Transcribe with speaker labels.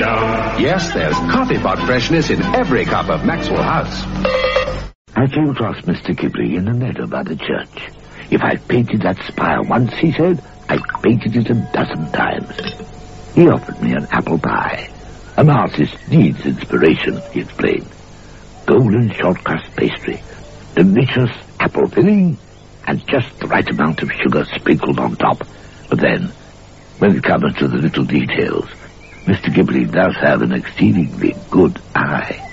Speaker 1: down.
Speaker 2: Yes, there's coffee pot freshness in every cup of Maxwell House.
Speaker 3: I came across Mr. Ghibli in the meadow by the church. If I painted that spire once, he said, I painted it 12 times. He offered me an apple pie. An artist needs inspiration, he explained. Golden short crust pastry, delicious apple filling, and just the right amount of sugar sprinkled on top. But then, when it comes to the little details, Mr. Ghibli does have an exceedingly good eye.